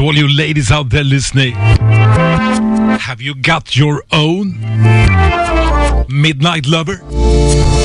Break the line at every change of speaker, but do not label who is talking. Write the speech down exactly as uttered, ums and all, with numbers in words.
all you ladies out there listening, have you got your own midnight lover?